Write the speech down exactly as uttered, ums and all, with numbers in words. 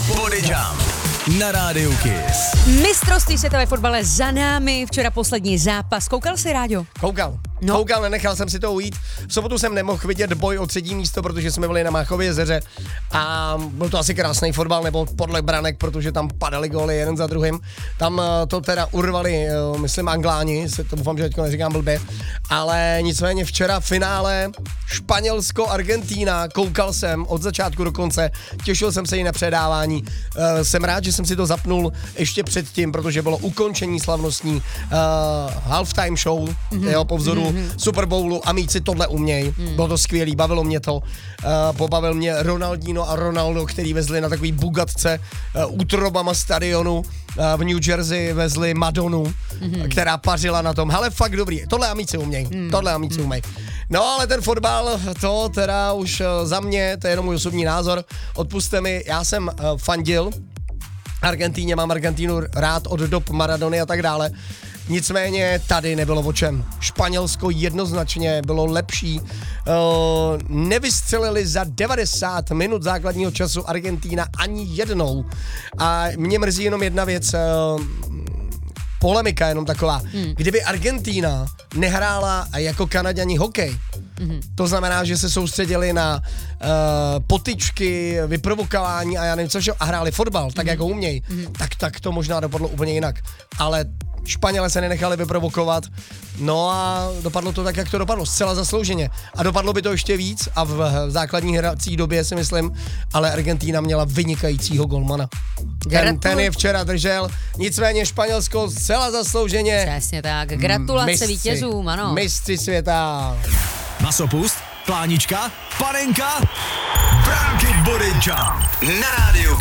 Body Jump na rádiu Kiss. Mistrovství světové fotbale za námi, včera poslední zápas. Koukal jsi, Ráďo? Koukal. No. Koukal, nenechal jsem si to ujít. V sobotu jsem nemohl vidět boj o třetí místo, protože jsme byli na Máchově jezeře a byl to asi krásný fotbal, nebo podle branek, protože tam padaly góly jeden za druhým. Tam to teda urvali, myslím, Angláni, se to doufám, že teďko neříkám blbě, ale nicméně včera finále Španělsko-Argentína, koukal jsem od začátku do konce, těšil jsem se i na předávání. Jsem rád, že jsem si to zapnul ještě předtím, protože bylo ukončení slavnostní uh, halftime show, mm-hmm. jo, po vzoru mm-hmm. Super Bowlu a mít si tohle uměj. Mm. Bylo to skvělý, bavilo mě to. Uh, pobavil mě Ronaldinho a Ronaldo, který vezli na takový bugatce uh, útrobama stadionu uh, v New Jersey, vezli Madonu, mm-hmm. která pařila na tom. Hele, fakt dobrý, tohle amici uměj, mm. tohle amici mm. uměj. No ale ten fotbal, to teda už uh, za mě, to je jenom můj osobní názor, odpuste mi, já jsem uh, fandil Argentíně, mám Argentínu rád od dob Maradony a tak dále. Nicméně tady nebylo o čem. Španělsko jednoznačně bylo lepší. Uh, nevystřelili za devadesát minut základního času Argentína ani jednou. A mě mrzí jenom jedna věc. Uh, polemika jenom taková. Hmm. Kdyby Argentína nehrála jako Kanaďani hokej, hmm. to znamená, že se soustředili na uh, potyčky, vyprovokování a já nevím co, a hráli fotbal, tak hmm. jako uměj, hmm. tak, tak to možná dopadlo úplně jinak. Ale Španělé se nenechali vyprovokovat, no a dopadlo to tak, jak to dopadlo, zcela zaslouženě. A dopadlo by to ještě víc a v základní hrací době si myslím, ale Argentína měla vynikajícího golmana. Ten, ten je včera držel, nicméně Španělsko zcela zaslouženě. Přesně tak, gratulace mistři, vítězům, ano. Mistři světa. Masopust, plánička, panenka, branky Body Jump na rádiu